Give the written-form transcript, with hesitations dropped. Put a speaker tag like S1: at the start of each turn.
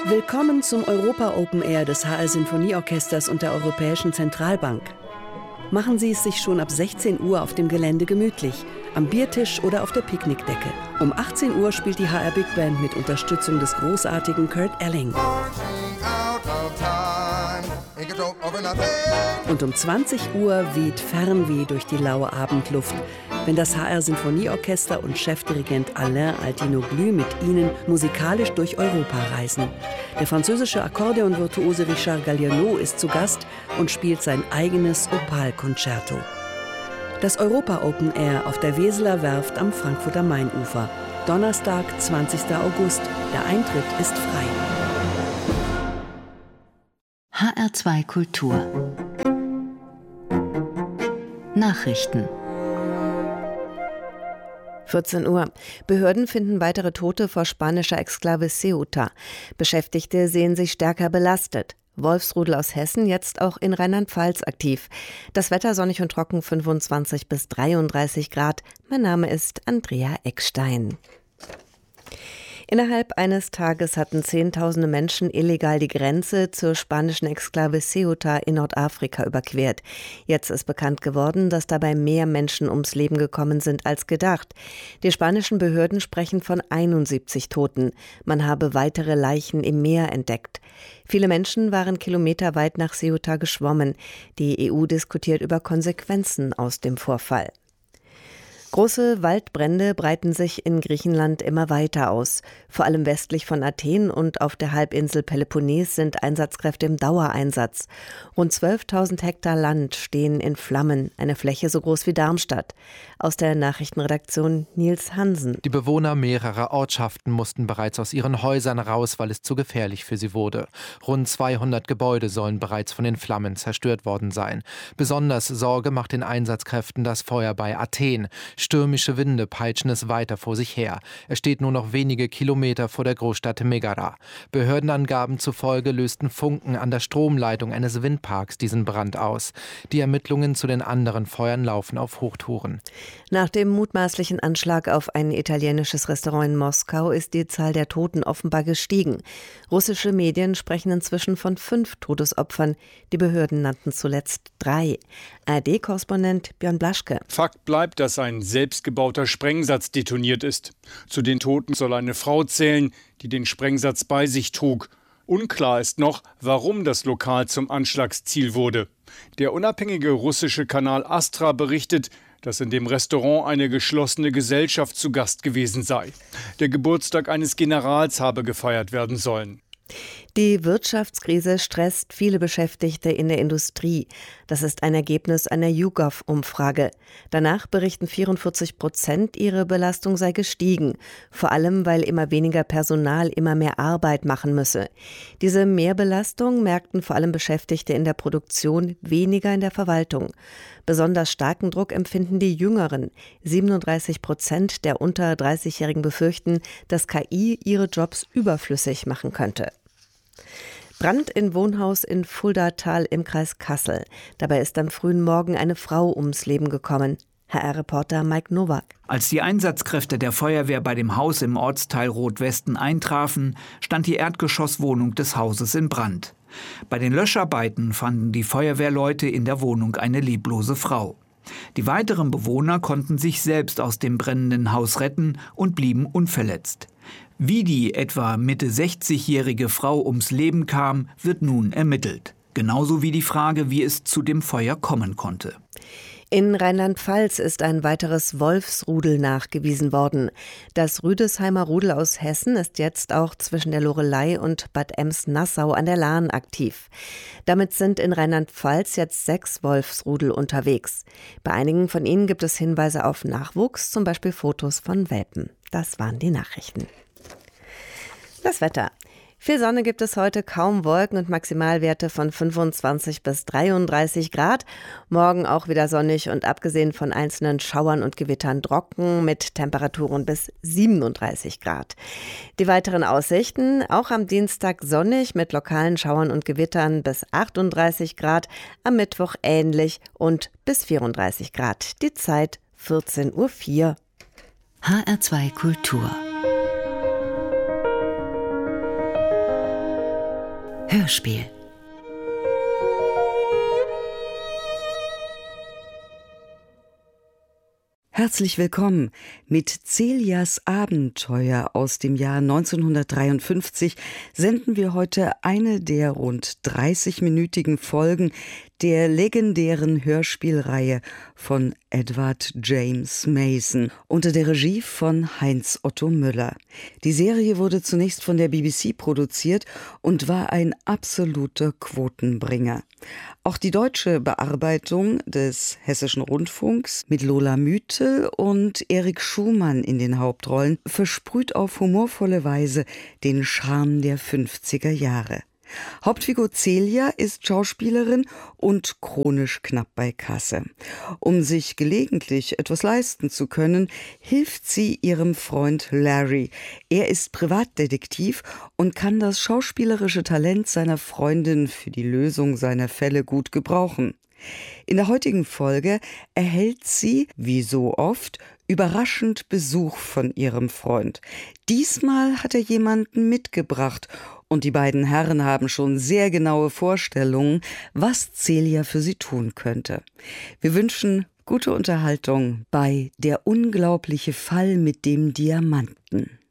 S1: Willkommen zum Europa Open Air des HR Sinfonieorchesters und der Europäischen Zentralbank. Machen Sie es sich schon ab 16 Uhr auf dem Gelände gemütlich, am Biertisch oder auf der Picknickdecke. Um 18 Uhr spielt die HR Big Band mit Unterstützung des großartigen Kurt Elling. Und um 20 Uhr weht Fernweh durch die laue Abendluft, wenn das HR Sinfonieorchester und Chefdirigent Alain Altinoglu mit Ihnen musikalisch durch Europa reisen. Der französische Akkordeonvirtuose Richard Galliano ist zu Gast und spielt sein eigenes Opal-Concerto. Das Europa Open Air auf der Weseler Werft am Frankfurter Mainufer. Donnerstag, 20. August. Der Eintritt ist frei.
S2: HR2 Kultur Nachrichten
S3: 14 Uhr. Behörden finden weitere Tote vor spanischer Exklave Ceuta. Beschäftigte sehen sich stärker belastet. Wolfsrudel aus Hessen jetzt auch in Rheinland-Pfalz aktiv. Das Wetter sonnig und trocken, 25 bis 33 Grad. Mein Name ist Andrea Eckstein. Innerhalb eines Tages hatten Zehntausende Menschen illegal die Grenze zur spanischen Exklave Ceuta in Nordafrika überquert. Jetzt ist bekannt geworden, dass dabei mehr Menschen ums Leben gekommen sind als gedacht. Die spanischen Behörden sprechen von 71 Toten. Man habe weitere Leichen im Meer entdeckt. Viele Menschen waren kilometerweit nach Ceuta geschwommen. Die EU diskutiert über Konsequenzen aus dem Vorfall. Große Waldbrände breiten sich in Griechenland immer weiter aus. Vor allem westlich von Athen und auf der Halbinsel Peloponnes sind Einsatzkräfte im Dauereinsatz. Rund 12.000 Hektar Land stehen in Flammen, eine Fläche so groß wie Darmstadt. Aus der Nachrichtenredaktion Nils Hansen.
S4: Die Bewohner mehrerer Ortschaften mussten bereits aus ihren Häusern raus, weil es zu gefährlich für sie wurde. Rund 200 Gebäude sollen bereits von den Flammen zerstört worden sein. Besonders Sorge macht den Einsatzkräften das Feuer bei Athen. Stürmische Winde peitschen es weiter vor sich her. Es steht nur noch wenige Kilometer vor der Großstadt Megara. Behördenangaben zufolge lösten Funken an der Stromleitung eines Windparks diesen Brand aus. Die Ermittlungen zu den anderen Feuern laufen auf Hochtouren.
S3: Nach dem mutmaßlichen Anschlag auf ein italienisches Restaurant in Moskau ist die Zahl der Toten offenbar gestiegen. Russische Medien sprechen inzwischen von 5 Todesopfern. Die Behörden nannten zuletzt 3. ARD-Korrespondent Björn Blaschke.
S5: Fakt bleibt, dass ein selbstgebauter Sprengsatz detoniert ist. Zu den Toten soll eine Frau zählen, die den Sprengsatz bei sich trug. Unklar ist noch, warum das Lokal zum Anschlagsziel wurde. Der unabhängige russische Kanal Astra berichtet, dass in dem Restaurant eine geschlossene Gesellschaft zu Gast gewesen sei. Der Geburtstag eines Generals habe gefeiert werden sollen.
S3: Die Wirtschaftskrise stresst viele Beschäftigte in der Industrie. Das ist ein Ergebnis einer YouGov-Umfrage. Danach berichten 44%, ihre Belastung sei gestiegen. Vor allem, weil immer weniger Personal immer mehr Arbeit machen müsse. Diese Mehrbelastung merkten vor allem Beschäftigte in der Produktion, weniger in der Verwaltung. Besonders starken Druck empfinden die Jüngeren. 37% der unter 30-Jährigen befürchten, dass KI ihre Jobs überflüssig machen könnte. Brand in Wohnhaus in Fuldatal im Kreis Kassel. Dabei ist am frühen Morgen eine Frau ums Leben gekommen. HR-Reporter Mike Nowak.
S6: Als die Einsatzkräfte der Feuerwehr bei dem Haus im Ortsteil Rotwesten eintrafen, stand die Erdgeschosswohnung des Hauses in Brand. Bei den Löscharbeiten fanden die Feuerwehrleute in der Wohnung eine leblose Frau. Die weiteren Bewohner konnten sich selbst aus dem brennenden Haus retten und blieben unverletzt. Wie die etwa Mitte 60-jährige Frau ums Leben kam, wird nun ermittelt. Genauso wie die Frage, wie es zu dem Feuer kommen konnte.
S3: In Rheinland-Pfalz ist ein weiteres Wolfsrudel nachgewiesen worden. Das Rüdesheimer Rudel aus Hessen ist jetzt auch zwischen der Loreley und Bad Ems-Nassau an der Lahn aktiv. Damit sind in Rheinland-Pfalz jetzt 6 Wolfsrudel unterwegs. Bei einigen von ihnen gibt es Hinweise auf Nachwuchs, zum Beispiel Fotos von Welpen. Das waren die Nachrichten. Das Wetter. Viel Sonne gibt es heute, kaum Wolken und Maximalwerte von 25 bis 33 Grad. Morgen auch wieder sonnig und abgesehen von einzelnen Schauern und Gewittern trocken mit Temperaturen bis 37 Grad. Die weiteren Aussichten, auch am Dienstag sonnig mit lokalen Schauern und Gewittern bis 38 Grad, am Mittwoch ähnlich und bis 34 Grad. Die Zeit 14:04 Uhr.
S2: HR2 Kultur Hörspiel.
S1: Herzlich willkommen. Mit Celias Abenteuer aus dem Jahr 1953 senden wir heute eine der rund 30-minütigen Folgen der legendären Hörspielreihe von Edward James Mason unter der Regie von Heinz Otto Müller. Die Serie wurde zunächst von der BBC produziert und war ein absoluter Quotenbringer. Auch die deutsche Bearbeitung des Hessischen Rundfunks mit Lola Müthe und Erik Schumann in den Hauptrollen versprüht auf humorvolle Weise den Charme der 50er Jahre. Hauptfigur Celia ist Schauspielerin und chronisch knapp bei Kasse. Um sich gelegentlich etwas leisten zu können, hilft sie ihrem Freund Larry. Er ist Privatdetektiv und kann das schauspielerische Talent seiner Freundin für die Lösung seiner Fälle gut gebrauchen. In der heutigen Folge erhält sie, wie so oft, überraschend Besuch von ihrem Freund. Diesmal hat er jemanden mitgebracht und die beiden Herren haben schon sehr genaue Vorstellungen, was Celia für sie tun könnte. Wir wünschen gute Unterhaltung bei Der unglaubliche Fall mit dem Diamanten.